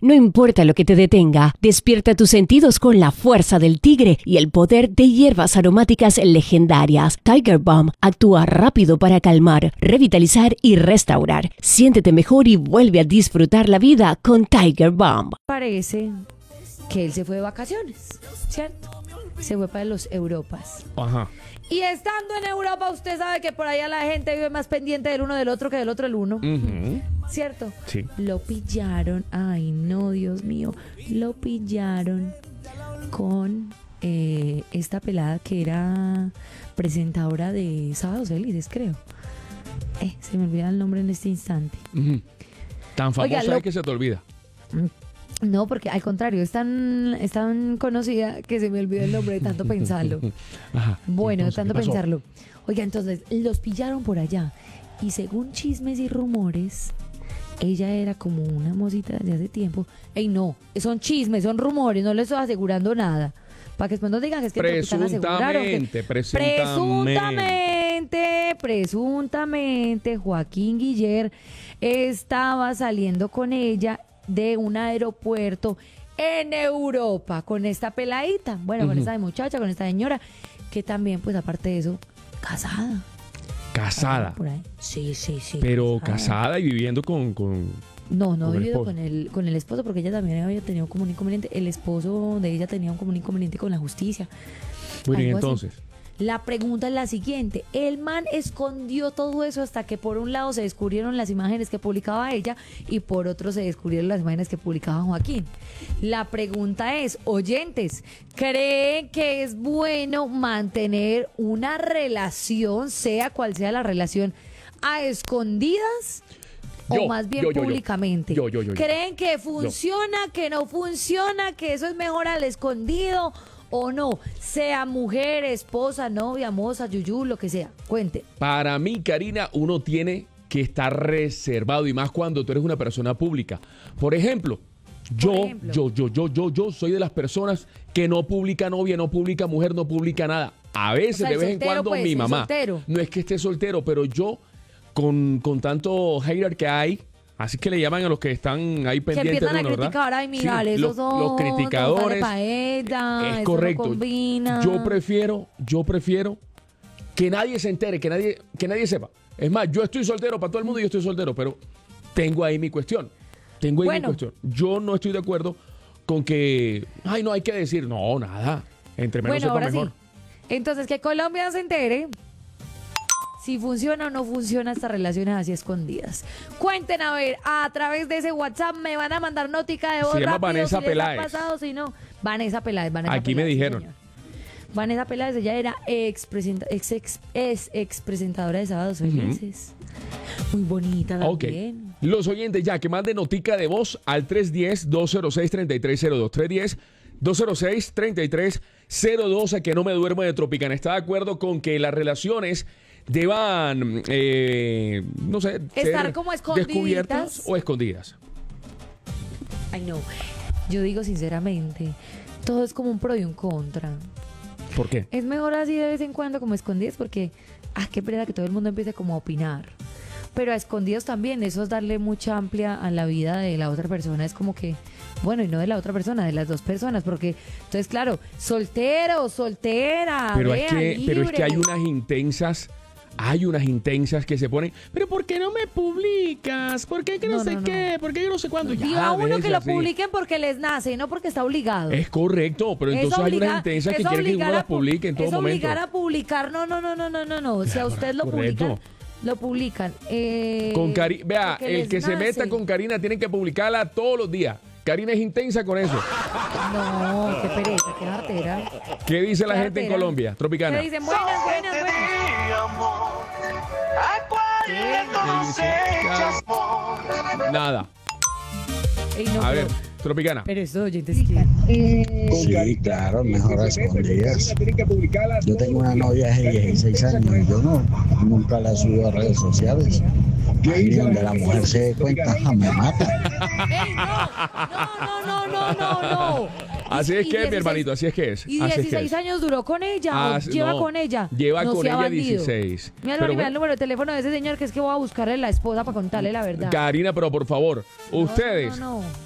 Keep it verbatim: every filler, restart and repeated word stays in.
No importa lo que te detenga, despierta tus sentidos con la fuerza del tigre y el poder de hierbas aromáticas legendarias. Tiger Balm actúa rápido para calmar, revitalizar y restaurar. Siéntete mejor y vuelve a disfrutar la vida con Tiger Balm. Parece que él se fue de vacaciones, ¿cierto? Se fue para los Europas. Ajá. Y estando en Europa, usted sabe que por allá la gente vive más pendiente del uno del otro que del otro el uno. Uh-huh. ¿Cierto? Sí. Lo pillaron. Ay, no, Dios mío. Lo pillaron con eh, esta pelada que era presentadora de Sábados Felices, creo. Eh, se me olvida el nombre en este instante. Uh-huh. Tan famosa Oiga, lo... es que se te olvida. No, porque al contrario, es tan, es tan conocida que se me olvidó el nombre de tanto pensarlo. Ajá. Bueno, de Entonces, tanto ¿qué pasó? pensarlo. Oiga, entonces los pillaron por allá. Y según chismes y rumores, ella era como una mocita de hace tiempo. Ey, no, son chismes, son rumores, no les estoy asegurando nada. Para que después no digan que es que están asegurando. Presuntamente, presuntamente. Presuntamente, presuntamente, Joaquín Guiller estaba saliendo con ella de un aeropuerto en Europa con esta peladita, bueno, uh-huh. con esta muchacha, con esta señora, que también, pues aparte de eso, casada. Casada. Por ahí. Sí, sí, sí. Pero casada, casada y viviendo con, con No, no con ha vivido el con el, con el esposo, porque ella también había tenido como un inconveniente. El esposo de ella tenía un como un inconveniente con la justicia. Muy bien, Algo entonces. Así. La pregunta es la siguiente. El man escondió todo eso hasta que por un lado se descubrieron las imágenes que publicaba ella y por otro se descubrieron las imágenes que publicaba Joaquín. La pregunta es, oyentes, ¿creen que es bueno mantener una relación, sea cual sea la relación, a escondidas? Yo, o más bien yo, yo, públicamente. Yo, yo, yo, yo. ¿Creen que funciona, yo. que no funciona, que eso es mejor al escondido o no? Sea mujer, esposa, novia, moza, yuyú, lo que sea. Cuente. Para mí, Karina, uno tiene que estar reservado y más cuando tú eres una persona pública. Por ejemplo, yo, Por ejemplo. yo, yo, yo, yo, yo soy de las personas que no publica novia, no publica mujer, no publica nada. A veces, O sea, de vez soltero, en cuando, pues, mi mamá. soltero. No es que esté soltero, pero yo, con, con tanto hater que hay, así que le llaman a los que están ahí pendientes que empiezan de uno, a criticar, ¿verdad? ay, mira, Sí, esos los, son, los criticadores. no vale ella, es eso correcto. No combina. Yo prefiero, yo prefiero que nadie se entere, que nadie, que nadie sepa. Es más, yo estoy soltero, para todo el mundo yo estoy soltero, pero tengo ahí mi cuestión. Tengo ahí Bueno. mi cuestión. Yo no estoy de acuerdo con que, ay, no hay que decir, no, nada. Entre menos Bueno, sepa ahora mejor. sí. Entonces, que Colombia se entere si funciona o no funciona estas relaciones así escondidas. Cuenten, a ver, a través de ese WhatsApp me van a mandar notica de voz Se llama rápido, Vanessa si les Peláez. ha pasado, si no. Vanessa Peláez, Vanessa Aquí me Peláez, sí, dijeron. señor. Vanessa Peláez, ella era ex, presenta, ex, ex, ex, ex presentadora de Sábados Felices. Uh-huh. Muy bonita también. Ok. Los oyentes ya, que manden notica de voz al tres uno cero, dos cero seis, tres tres cero dos. tres uno cero, dos cero seis, tres tres cero dos, a que no me duermo de Tropicana. ¿Está de acuerdo con que las relaciones deban, eh, no sé, estar ser como escondiditas descubiertas o escondidas? Ay, no. Yo digo sinceramente, todo es como un pro y un contra. ¿Por qué? Es mejor así de vez en cuando como escondidas porque, ah, qué pereza que todo el mundo empiece como a opinar. Pero a escondidos también, eso es darle mucha amplia a la vida de la otra persona. Es como que, bueno, y no de la otra persona, de las dos personas. Porque, entonces, claro, soltero, soltera, Pero, vea, es que, libre. pero es que hay unas intensas, hay unas intensas que se ponen, pero ¿por qué no me publicas? ¿Por qué que no, No, sé no, no. qué? ¿Por qué que no sé cuándo? Digo Ya, a uno déjese que lo así. publiquen porque les nace y no porque está obligado. Es correcto, pero Es entonces hay obliga- unas intensas que es quieren que obligar uno a las pu- publique en todo es momento. obligar a publicar, no, no, no, no, no, no, no. Si a usted lo Correcto. publican, lo publican. Eh, Con Cari- Vea, porque el les que se nace. meta con Karina tiene que publicarla todos los días. Karina es intensa con eso. No, qué pereza, qué artera. ¿Qué dice la Qué gente en artera. Colombia? Tropicana. ¿Qué dicen? Buenas, buenas, buenas. Nada. Ey, no, A pero- ver, Tropicana. Pero estos oyentes que... Sí, claro, mejor a escondidas. Yo tengo una novia de dieciséis años y yo no, nunca la subo a redes sociales. Ahí donde la mujer se dé cuenta, ja, me mata. ¡Ey, no! No, no, no, no, no, no. Así Y- es y que, mi dieciséis hermanito, así es que es. ¿Y Así es que dieciséis es. años duró con ella? Ah, ¿O lleva no, con ella? lleva No con sea ella bandido. dieciséis. Mira, Pero mira bueno. el número de teléfono de ese señor que es que voy a buscarle la esposa para contarle la verdad. Karina, pero por favor, No, ustedes, no, no.